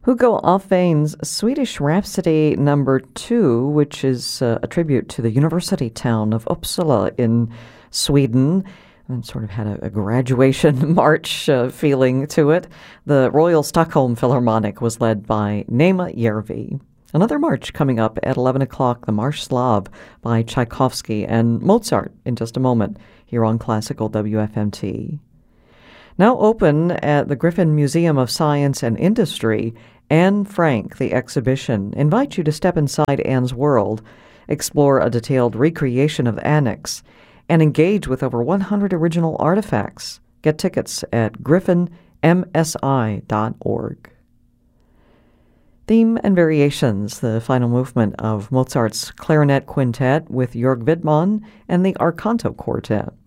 Hugo Alfvén's Swedish Rhapsody Number 2, which is a tribute to the university town of Uppsala in Sweden, and sort of had a graduation march feeling to it. The Royal Stockholm Philharmonic was led by Nema Järvi. Another march coming up at 11 o'clock, the March Slav by Tchaikovsky and Mozart in just a moment here on Classical WFMT. Now open at the Griffin Museum of Science and Industry, Anne Frank, the exhibition, invites you to step inside Anne's world, explore a detailed recreation of Annex, and engage with over 100 original artifacts. Get tickets at griffinmsi.org. Theme and Variations, the final movement of Mozart's Clarinet Quintet with Jörg Widmann and the Arcanto Quartet.